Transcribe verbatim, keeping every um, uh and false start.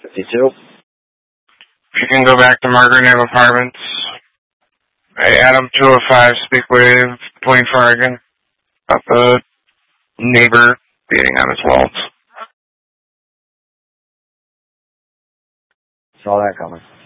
fifty-two. If you can go back to Margaret Nave Apartments. Hey, Adam two oh five, speak with Plain Oregon about the neighbor beating on his walls. Saw that coming.